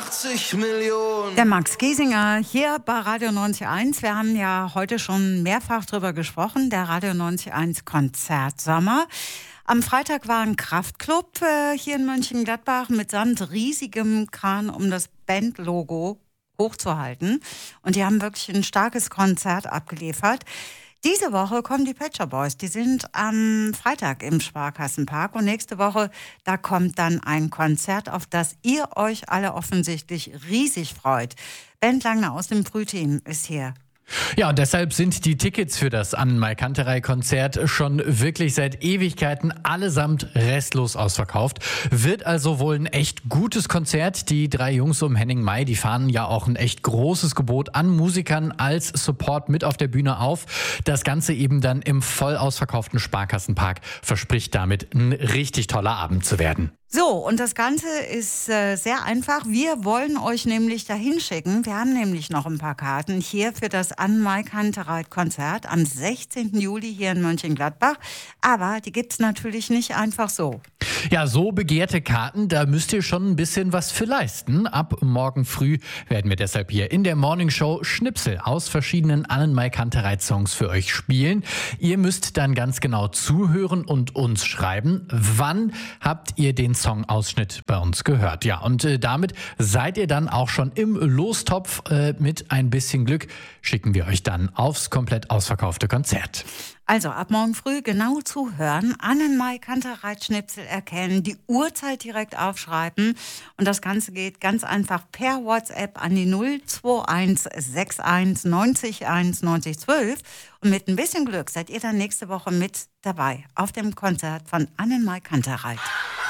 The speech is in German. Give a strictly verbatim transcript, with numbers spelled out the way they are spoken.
achtzig Millionen. Der Max Giesinger hier bei Radio neunzig Komma eins. Wir haben ja heute schon mehrfach drüber gesprochen, der Radio neunzig Komma eins Konzertsommer. Am Freitag war ein Kraftklub äh, hier in Mönchengladbach mitsamt riesigem Kran, um das Bandlogo hochzuhalten. Und die haben wirklich ein starkes Konzert abgeliefert. Diese Woche kommen die Pet Shop Boys. Die sind am Freitag im Sparkassenpark. Und nächste Woche, da kommt dann ein Konzert, auf das ihr euch alle offensichtlich riesig freut. Bernd Langner aus dem Frühteam ist hier. Ja, und deshalb sind die Tickets für das Annen-Mai-Kanterei-Konzert schon wirklich seit Ewigkeiten allesamt restlos ausverkauft. Wird also wohl ein echt gutes Konzert. Die drei Jungs um Henning Mai, die fahren ja auch ein echt großes Gebot an Musikern als Support mit auf der Bühne auf. Das Ganze eben dann im voll ausverkauften Sparkassenpark verspricht damit ein richtig toller Abend zu werden. So, und das Ganze ist äh, sehr einfach. Wir wollen euch nämlich dahin schicken. Wir haben nämlich noch ein paar Karten hier für das Annen-Mai-Kanterei-Konzert am sechzehnten Juli hier in Mönchengladbach. Aber die gibt's natürlich nicht einfach so. Ja, so begehrte Karten, da müsst ihr schon ein bisschen was für leisten. Ab morgen früh werden wir deshalb hier in der Morning Show Schnipsel aus verschiedenen Annen-Mai-Kanterei-Songs für euch spielen. Ihr müsst dann ganz genau zuhören und uns schreiben, wann habt ihr den Songausschnitt bei uns gehört. Ja, und äh, damit seid ihr dann auch schon im Lostopf. Äh, mit ein bisschen Glück schicken wir euch dann aufs komplett ausverkaufte Konzert. Also ab morgen früh genau zuhören, Annen-Mai-Kanterei-Schnipsel erkennen, die Uhrzeit direkt aufschreiben und das Ganze geht ganz einfach per WhatsApp an die null zwei eins sechs eins neunzig eins neunzig zwölf und mit ein bisschen Glück seid ihr dann nächste Woche mit dabei auf dem Konzert von Annen-Mai-Kanterei.